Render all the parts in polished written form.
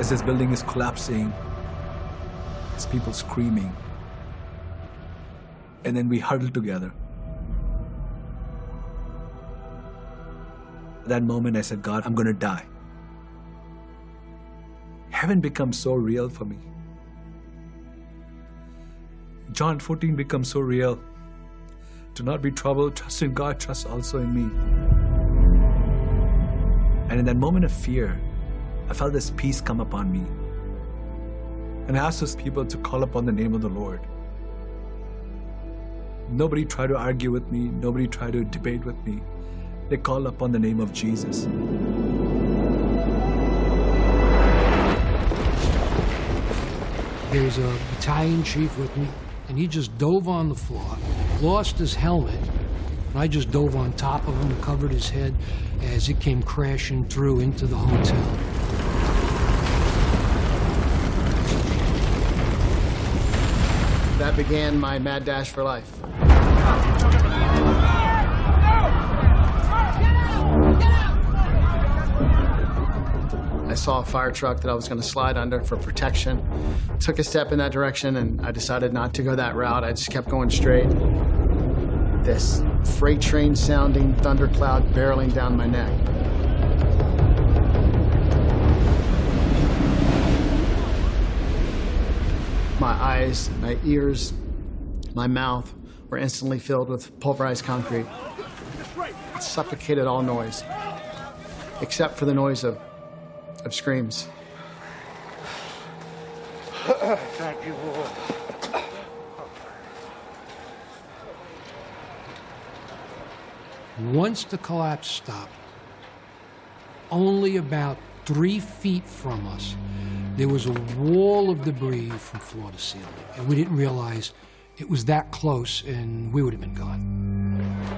as this building is collapsing, as people screaming. And then we huddle together. At that moment, I said, God, I'm going to die. Heaven becomes so real for me. John 14 becomes so real. Do not be troubled. Trust in God. Trust also in me. And in that moment of fear, I felt this peace come upon me. And I asked those people to call upon the name of the Lord. Nobody tried to argue with me. Nobody tried to debate with me. They called upon the name of Jesus. There was a battalion chief with me, and he just dove on the floor, lost his helmet, and I just dove on top of him and covered his head as it came crashing through into the hotel. That began my mad dash for life. I saw a fire truck that I was going to slide under for protection. Took a step in that direction, and I decided not to go that route. I just kept going straight. This freight train sounding thundercloud barreling down my neck. My eyes, my ears, my mouth were instantly filled with pulverized concrete. It suffocated all noise, except for the noise of screams. Thank you, Lord. Once the collapse stopped, only about 3 feet from us, there was a wall of debris from floor to ceiling. And we didn't realize it was that close and we would have been gone.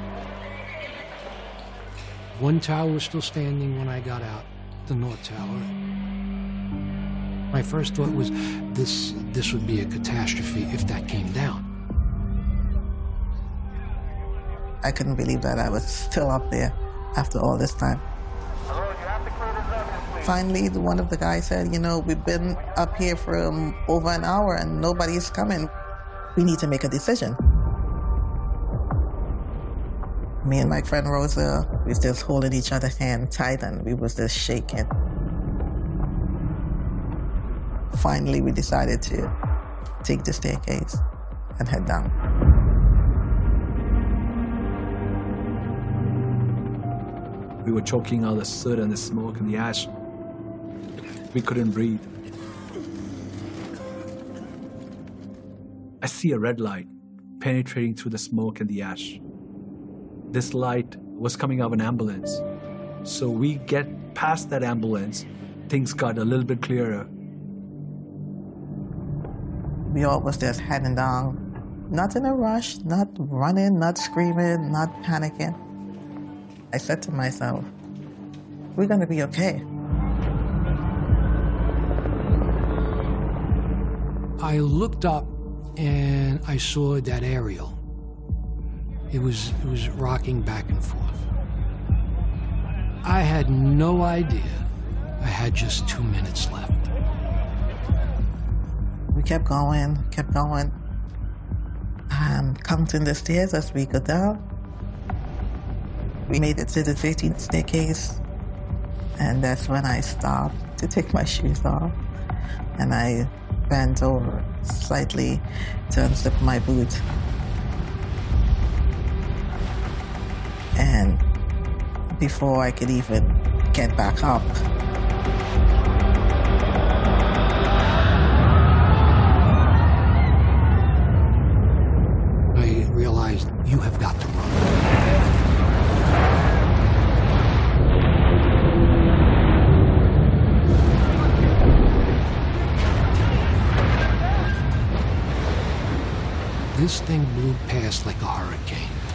One tower was still standing when I got out, the North Tower. My first thought was this would be a catastrophe if that came down. I couldn't believe that I was still up there after all this time. Finally, one of the guys said, you know, we've been up here for over an hour and nobody's coming. We need to make a decision. Me and my friend Rosa, we was just holding each other's hand tight and we was just shaking. Finally, we decided to take the staircase and head down. We were choking out the soot and the smoke and the ash. We couldn't breathe. I see a red light penetrating through the smoke and the ash. This light was coming out of an ambulance. So we get past that ambulance, things got a little bit clearer. We all was just heading down, not in a rush, not running, not screaming, not panicking. I said to myself, we're gonna be okay. I looked up and I saw that aerial. It was rocking back and forth. I had no idea I had just 2 minutes left. We kept going, and counting the stairs as we go down. We made it to the 13th staircase, and that's when I stopped to take my shoes off, and I bent over slightly to unzip my boot. And before I could even get back up, I realized you have got to run. This thing blew past like a hurricane.